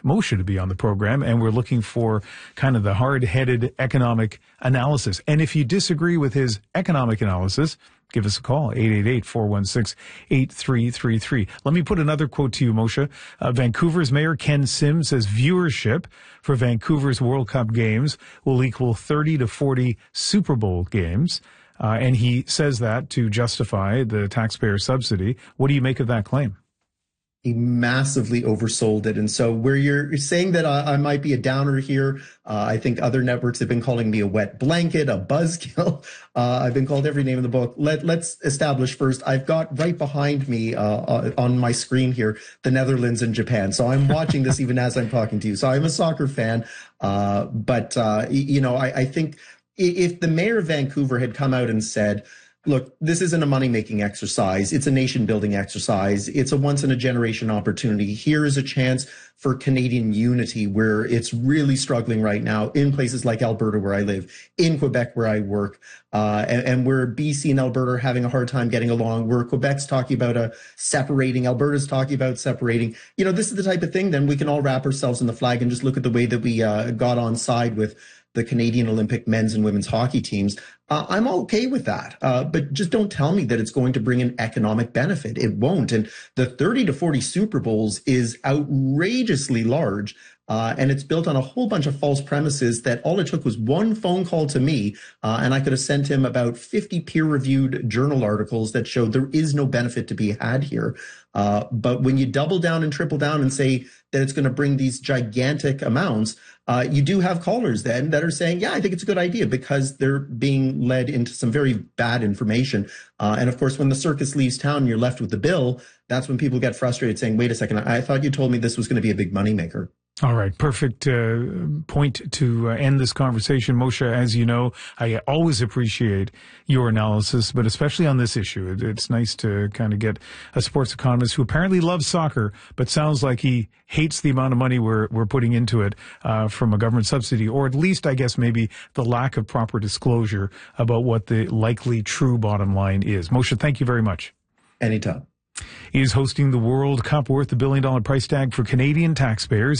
Moshe to be on the program, and we're looking for kind of the hard-headed economic analysis. And if you disagree with his economic analysis, give us a call, 888-416-8333. Let me put another quote to you, Moshe. Vancouver's Mayor Ken Sim says viewership for Vancouver's World Cup games will equal 30 to 40 Super Bowl games. And he says that to justify the taxpayer subsidy. What do you make of that claim? He massively oversold it. And so where you're saying that I might be a downer here, I think other networks have been calling me a wet blanket, a buzzkill. I've been called every name in the book. Let's establish first, I've got right behind me on my screen here, the Netherlands and Japan. So I'm watching this even as I'm talking to you. So I'm a soccer fan. I think if the mayor of Vancouver had come out and said, look, this isn't a money-making exercise. It's a nation-building exercise. It's a once-in-a-generation opportunity. Here is a chance for Canadian unity where it's really struggling right now in places like Alberta, where I live, in Quebec, where I work, and where BC and Alberta are having a hard time getting along, where Quebec's talking about separating, Alberta's talking about separating. This is the type of thing, then we can all wrap ourselves in the flag and just look at the way that we got on side with the Canadian Olympic men's and women's hockey teams. I'm okay with that. But just don't tell me that it's going to bring an economic benefit. It won't. And the 30 to 40 Super Bowls is outrageously large. And it's built on a whole bunch of false premises that all it took was one phone call to me, and I could have sent him about 50 peer-reviewed journal articles that showed there is no benefit to be had here. But when you double down and triple down and say that it's going to bring these gigantic amounts, you do have callers then that are saying, yeah, I think it's a good idea, because they're being led into some very bad information. And of course, when the circus leaves town and you're left with the bill, that's when people get frustrated saying, wait a second, I thought you told me this was going to be a big moneymaker. All right. Perfect point to end this conversation. Moshe, as you know, I always appreciate your analysis, but especially on this issue. It's nice to kind of get a sports economist who apparently loves soccer, but sounds like he hates the amount of money we're putting into it from a government subsidy, or at least, I guess, maybe the lack of proper disclosure about what the likely true bottom line is. Moshe, thank you very much. Anytime. He is hosting the World Cup, worth the $1 billion price tag for Canadian taxpayers.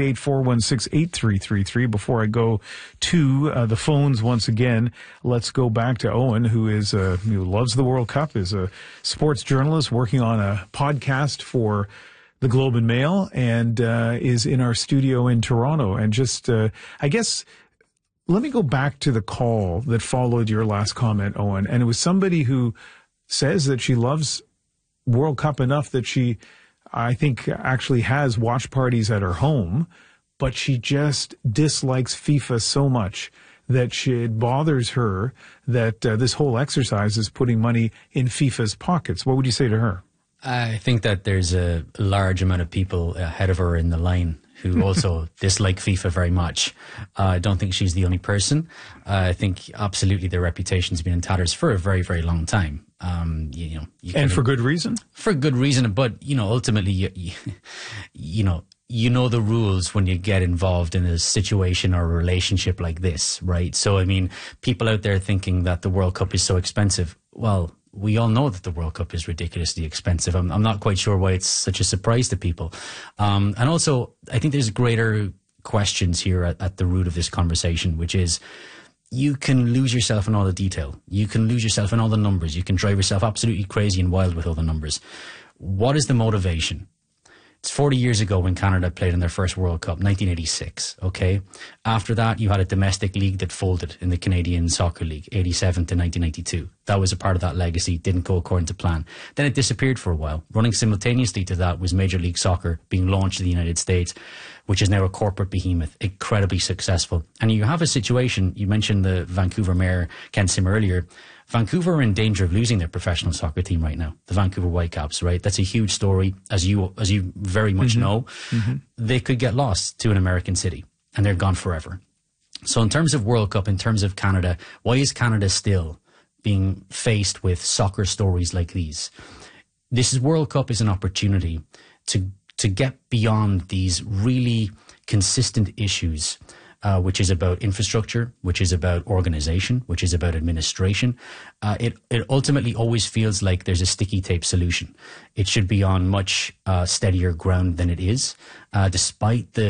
888-416-8333. Before I go to the phones once again, let's go back to Owen, who loves the World Cup, is a sports journalist working on a podcast for the Globe and Mail, and is in our studio in Toronto. And just, I guess, let me go back to the call that followed your last comment, Owen. And it was somebody who says that she loves World Cup enough that she, I think, actually has watch parties at her home, but she just dislikes FIFA so much that it bothers her that this whole exercise is putting money in FIFA's pockets. What would you say to her? I think that there's a large amount of people ahead of her in the line who also dislike FIFA very much. I don't think she's the only person. I think absolutely their reputation's been in tatters for a very, very long time. And for good reason? For good reason, but, ultimately, you know the rules when you get involved in a situation or a relationship like this, right? So, I mean, people out there thinking that the World Cup is so expensive, well, we all know that the World Cup is ridiculously expensive. I'm not quite sure why it's such a surprise to people. And also, I think there's greater questions here at the root of this conversation, which is, you can lose yourself in all the detail. You can lose yourself in all the numbers. You can drive yourself absolutely crazy and wild with all the numbers. What is the motivation? It's 40 years ago when Canada played in their first World Cup, 1986, okay? After that, you had a domestic league that folded in the Canadian Soccer League, 87 to 1992. That was a part of that legacy, didn't go according to plan. Then it disappeared for a while. Running simultaneously to that was Major League Soccer being launched in the United States, which is now a corporate behemoth, incredibly successful. And you have a situation, you mentioned the Vancouver Mayor, Ken Sim, earlier. Vancouver are in danger of losing their professional soccer team right now, the Vancouver Whitecaps, right? That's a huge story, as you very much know. Mm-hmm. They could get lost to an American city, and they're gone forever. So in terms of World Cup, in terms of Canada, why is Canada still being faced with soccer stories like these? This World Cup is an opportunity to get beyond these really consistent issues, which is about infrastructure, which is about organization, which is about administration. It ultimately always feels like there's a sticky tape solution. It should be on much steadier ground than it is, despite the